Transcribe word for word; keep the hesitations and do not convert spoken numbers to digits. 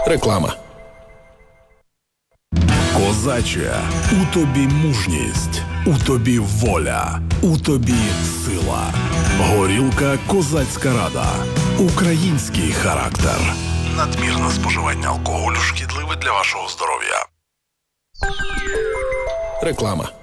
Реклама. Козаче, у тобі мужність, у тобі воля, у тобі сила. Горілка «Козацька Рада». Український характер. Надмірне споживання алкоголю шкідливе для вашого здоров'я. Реклама.